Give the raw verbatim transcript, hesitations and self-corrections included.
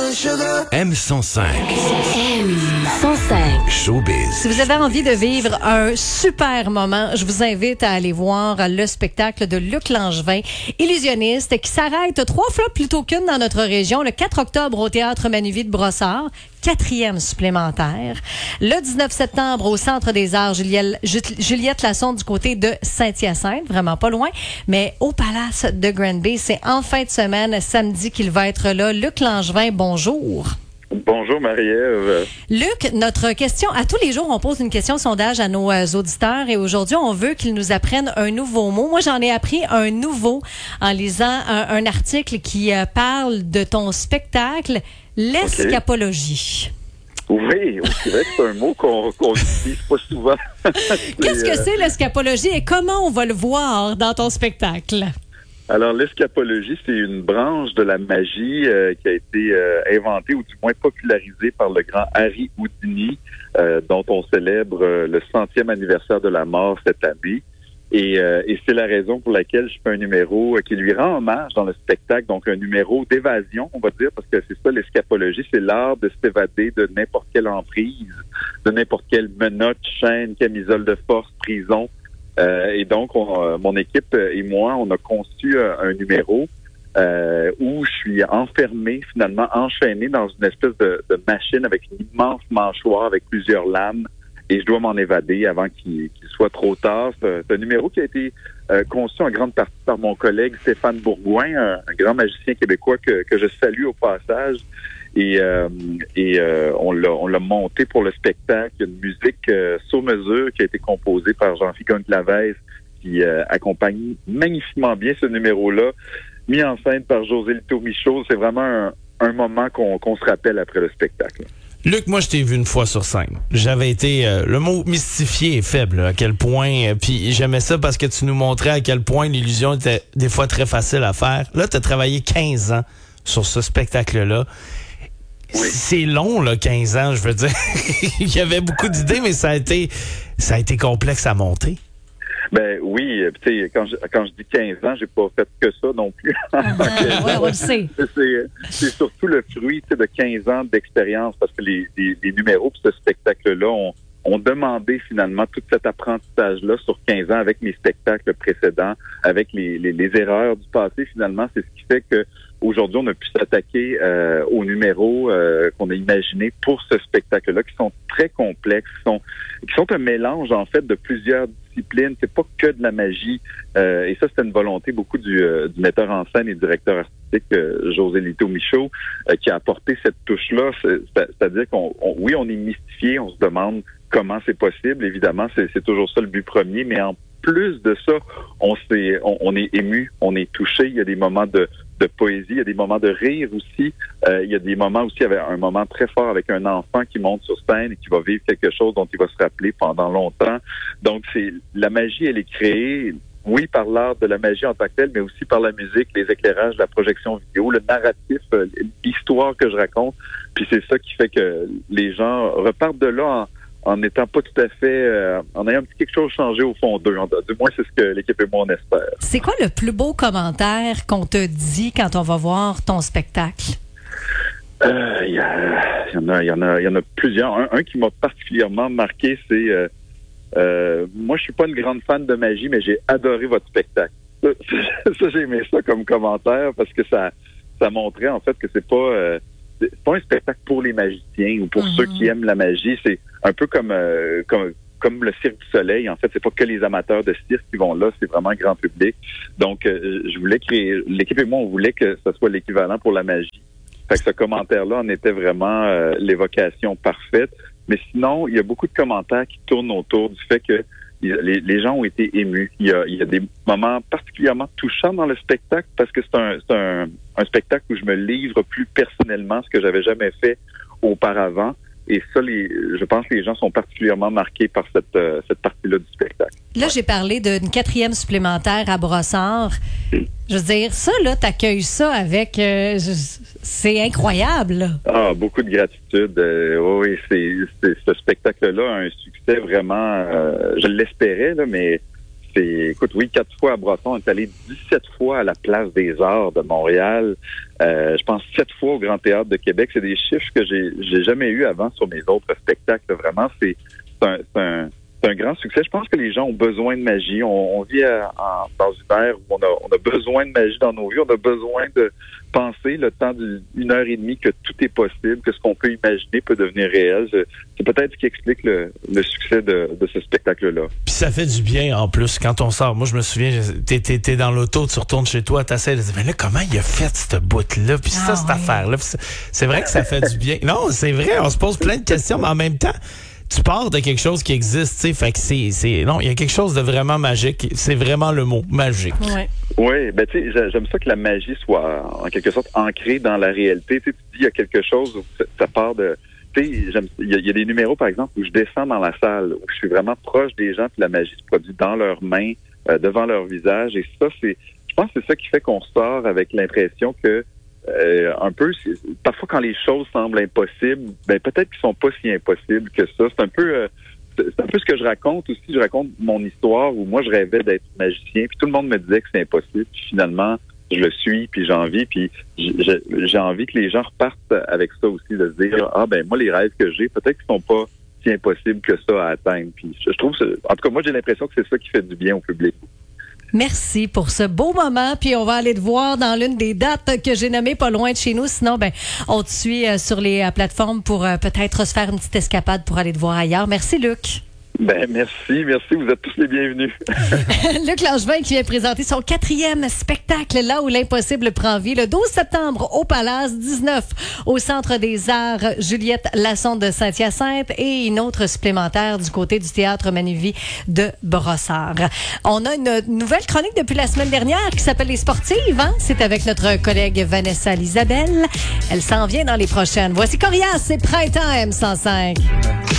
M cent cinq. M cent cinq. Showbiz. Si vous avez envie de vivre un super moment, je vous invite à aller voir le spectacle de Luc Langevin, illusionniste, qui s'arrête trois fois plutôt qu'une dans notre région, le quatre octobre au Théâtre Manuvie de Brossard, quatrième supplémentaire. Le dix-neuf septembre au Centre des Arts Juliette, Juliette Lassonde du côté de Saint-Hyacinthe, vraiment pas loin, mais au Palace de Granby. C'est en fin de semaine, samedi, qu'il va être là. Luc Langevin, bonjour. Bonjour Marie-Ève. Luc, notre question, à tous les jours, on pose une question sondage à nos euh, auditeurs et aujourd'hui, on veut qu'ils nous apprennent un nouveau mot. Moi, j'en ai appris un nouveau en lisant un, un article qui euh, parle de ton spectacle, l'escapologie. Okay. Oui, c'est vrai que c'est un mot qu'on qu'on utilise pas souvent. Qu'est-ce que c'est l'escapologie et comment on va le voir dans ton spectacle? Alors, l'escapologie, c'est une branche de la magie euh, qui a été euh, inventée ou du moins popularisée par le grand Harry Houdini, euh, dont on célèbre euh, le centième anniversaire de la mort cette année. Et, euh, et c'est la raison pour laquelle je fais un numéro qui lui rend hommage dans le spectacle, donc un numéro d'évasion, on va dire, parce que c'est ça, l'escapologie, c'est l'art de s'évader de n'importe quelle emprise, de n'importe quelle menotte, chaîne, camisole de force, prison. Euh, et donc, on, euh, mon équipe et moi, on a conçu euh, un numéro euh, où je suis enfermé, finalement, enchaîné dans une espèce de, de machine avec une immense mâchoire avec plusieurs lames et je dois m'en évader avant qu'il, qu'il soit trop tard. C'est, c'est un numéro qui a été euh, conçu en grande partie par mon collègue Stéphane Bourgoin, un, un grand magicien québécois que, que je salue au passage. Et, euh, et euh, on l'a on l'a monté pour le spectacle. Une musique euh, sur mesure qui a été composée par Jean-Philippe Lavez qui euh, accompagne magnifiquement bien ce numéro-là, mis en scène par José Lito Michaud. C'est vraiment un, un moment qu'on, qu'on se rappelle après le spectacle. Luc, moi, je t'ai vu une fois sur scène. J'avais été, euh, le mot mystifié est faible, là, à quel point, euh, puis j'aimais ça parce que tu nous montrais à quel point l'illusion était des fois très facile à faire. Là, tu as travaillé quinze ans sur ce spectacle-là. Oui. C'est long, là, quinze ans, je veux dire. Il y avait beaucoup d'idées, mais ça a été, ça a été complexe à monter. Ben oui, tu sais, quand je, quand je dis quinze ans, j'ai pas fait que ça non plus. Ah, ouais, on le sait. C'est, c'est surtout le fruit de quinze ans d'expérience parce que les, les, les numéros pour ce spectacle-là ont, ont demandé finalement tout cet apprentissage-là sur quinze ans avec mes spectacles précédents, avec les, les, les erreurs du passé. Finalement, c'est ce qui fait que aujourd'hui, on a pu s'attaquer euh, aux numéros euh, qu'on a imaginés pour ce spectacle-là, qui sont très complexes, qui sont, qui sont un mélange, en fait, de plusieurs disciplines. C'est pas que de la magie. Euh, et ça, c'était une volonté beaucoup du, euh, du metteur en scène et du directeur artistique, euh, José Lito Michaud, euh, qui a apporté cette touche-là. C'est, c'est-à-dire qu'on, on, oui, on est mystifié, on se demande comment c'est possible. Évidemment, c'est, c'est toujours ça le but premier, mais en plus de ça, on, s'est, on, on est ému, on est touché. Il y a des moments de de poésie, il y a des moments de rire aussi. Euh, il y a des moments aussi, il y avait un moment très fort avec un enfant qui monte sur scène et qui va vivre quelque chose dont il va se rappeler pendant longtemps. Donc, c'est la magie, elle est créée, oui, par l'art de la magie en tant que telle, mais aussi par la musique, les éclairages, la projection vidéo, le narratif, euh, l'histoire que je raconte. Puis c'est ça qui fait que les gens repartent de là en en n'étant pas tout à fait, euh, en ayant un petit quelque chose changé au fond d'eux. Du moins, c'est ce que l'équipe et moi, on espère. C'est quoi le plus beau commentaire qu'on te dit quand on va voir ton spectacle? Euh, il y, y en a, il y en a, il y en a plusieurs. Un, un qui m'a particulièrement marqué, c'est, euh, euh, moi, je suis pas une grande fan de magie, mais j'ai adoré votre spectacle. Ça, ça j'ai aimé ça comme commentaire parce que ça, ça montrait, en fait, que c'est pas, euh, c'est pas un spectacle pour les magiciens ou pour mm-hmm. ceux qui aiment la magie. C'est un peu comme, euh, comme, comme le Cirque du Soleil. En fait, c'est pas que les amateurs de cirque qui vont là, c'est vraiment grand public. Donc, euh, je voulais créer, l'équipe et moi, on voulait que ce soit l'équivalent pour la magie. Fait que ce commentaire-là en était vraiment euh, l'évocation parfaite. Mais sinon, il y a beaucoup de commentaires qui tournent autour du fait que les, les gens ont été émus. Il y, a, il y a des moments particulièrement touchants dans le spectacle parce que c'est un, c'est un, un spectacle où je me livre plus personnellement, ce que j'avais jamais fait auparavant. Et ça, les, je pense que les gens sont particulièrement marqués par cette, euh, cette partie-là du spectacle. Là, j'ai parlé d'une quatrième supplémentaire à Brossard. Je veux dire, ça, là, t'accueilles ça avec... Euh, je, c'est incroyable, là. Ah, beaucoup de gratitude. Euh, oui, c'est, c'est, ce spectacle-là a un succès vraiment... Euh, je l'espérais, là, mais c'est, écoute, oui, quatre fois à Brosson, on est allé dix-sept fois à la Place des Arts de Montréal. Euh, je pense sept fois au Grand Théâtre de Québec. C'est des chiffres que j'ai, j'ai jamais eu avant sur mes autres spectacles. Vraiment, c'est, c'est un, c'est un C'est un grand succès. Je pense que les gens ont besoin de magie. On, on vit à, en, dans une ère où on a, on a besoin de magie dans nos vies. On a besoin de penser le temps d'une heure et demie que tout est possible, que ce qu'on peut imaginer peut devenir réel. C'est peut-être ce qui explique le, le succès de, de ce spectacle-là. Puis ça fait du bien en plus quand on sort. Moi, je me souviens, t'es, t'es, t'es dans l'auto, tu retournes chez toi, t'essaies de dire, mais là, comment il a fait cette bout-là? Puis ça, Ah, cette ouais. affaire-là. Puis c'est, c'est vrai que ça fait du bien. Non, c'est vrai, on se pose plein de questions, mais en même temps, tu pars de quelque chose qui existe, tu sais, fait que c'est, c'est, non, il y a quelque chose de vraiment magique. C'est vraiment le mot, magique. Ouais. Oui, ben tu sais, j'aime ça que la magie soit en quelque sorte ancrée dans la réalité. Tu sais, tu dis il y a quelque chose où ça, ça part de, tu sais, j'aime, il y, a, il y a des numéros par exemple où je descends dans la salle, où je suis vraiment proche des gens, puis la magie se produit dans leurs mains, euh, devant leur visage, et ça, c'est, je pense que c'est ça qui fait qu'on sort avec l'impression que Euh, un peu, c'est, parfois quand les choses semblent impossibles, ben peut-être qu'ils sont pas si impossibles que ça. C'est un peu, euh, c'est un peu ce que je raconte aussi. Je raconte mon histoire où moi je rêvais d'être magicien, puis tout le monde me disait que c'est impossible. Puis finalement, je le suis, puis j'ai envie, puis j'ai, j'ai envie que les gens repartent avec ça aussi, de se dire ah ben moi les rêves que j'ai, peut-être qu'ils sont pas si impossibles que ça à atteindre. Puis je trouve, en tout cas moi j'ai l'impression que c'est ça qui fait du bien au public. Merci pour ce beau moment. Puis on va aller te voir dans l'une des dates que j'ai nommées pas loin de chez nous. Sinon, ben, on te suit euh, sur les euh, plateformes pour euh, peut-être se faire une petite escapade pour aller te voir ailleurs. Merci, Luc. Ben merci, merci, vous êtes tous les bienvenus. Luc Langevin qui vient présenter son quatrième spectacle, Là où l'impossible prend vie, le douze septembre au Palace, dix-neuf au Centre des Arts Juliette Lassonde de Saint-Hyacinthe et une autre supplémentaire du côté du Théâtre Manuvie de Brossard. On a une nouvelle chronique depuis la semaine dernière qui s'appelle Les Sportives. Hein? C'est avec notre collègue Vanessa Lisabelle. Elle s'en vient dans les prochaines. Voici Corias, c'est Printemps M cent cinq.